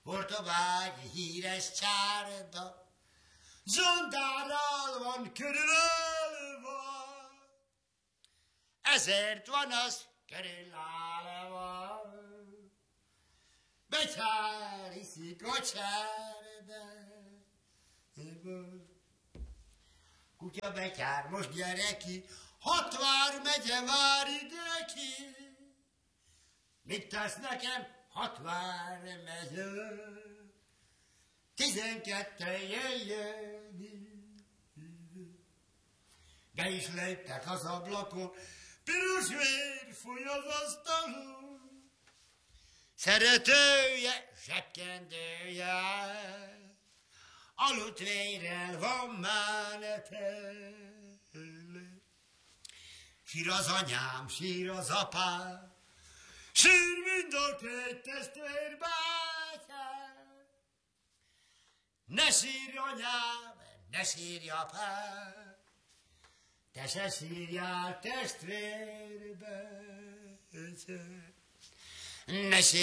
Hortobágyi híres csárda, zsondárral van körülölve, ezért van az körülállva. Betyár iszik a csárda. Kutya betyár, most gyere ki, Hatvár megye vár ide ki. Mit tesz nekem Hatvár megye? 12 jöjjön. Be is léptek az ablakon, piros vér fúj az asztalon. Szeretője, zsebkendője, aludt vérrel van menetele. Sír az anyám, sír az apám, sír mind a két testvér bátyám. Ne sírj anyám, ne sírj apám, te se sírjál testvérbe. Ne sírj